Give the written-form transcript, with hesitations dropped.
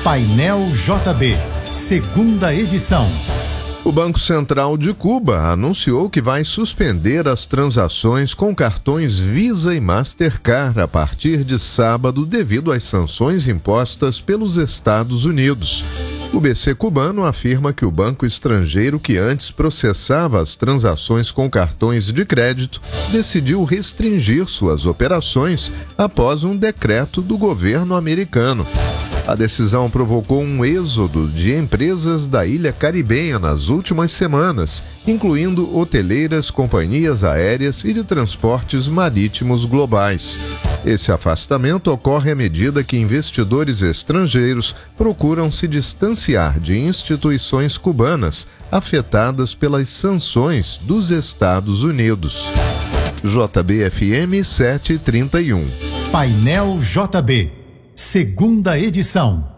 Painel JB, segunda edição. O Banco Central de Cuba anunciou que vai suspender as transações com cartões Visa e Mastercard a partir de sábado devido às sanções impostas pelos Estados Unidos. O BC cubano afirma que o banco estrangeiro que antes processava as transações com cartões de crédito decidiu restringir suas operações após um decreto do governo americano. A decisão provocou um êxodo de empresas da ilha caribenha nas últimas semanas, incluindo hoteleiras, companhias aéreas e de transportes marítimos globais. Esse afastamento ocorre à medida que investidores estrangeiros procuram se distanciar de instituições cubanas afetadas pelas sanções dos Estados Unidos. JBFM 731. Painel JB, segunda edição.